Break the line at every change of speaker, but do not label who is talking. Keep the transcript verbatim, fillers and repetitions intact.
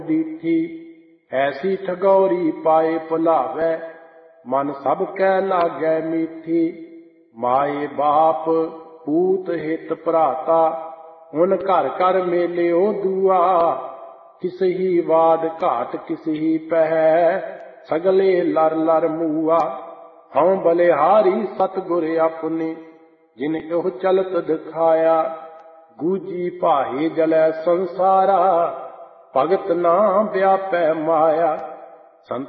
डीठी। ऐसी ठगौरी पाए भुलावै, मन सब कै लागै मीठी। माए बाप पूत हित भराता, हुन घर घर मेलिओ दुआ। किसही वाद घाट किसही पहै, सगले लर लर मूआ। हऊँ बलिहारी सतगुर अपने, जिन एह चलत दिखाया। गूंजी भाहे जलै संसारा, भगत ना व्यापै माया।